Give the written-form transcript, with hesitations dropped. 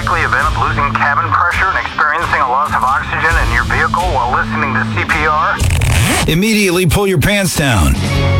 likely event of losing cabin pressure and experiencing a loss of oxygen in your vehicle while listening to CPR? Immediately pull your pants down.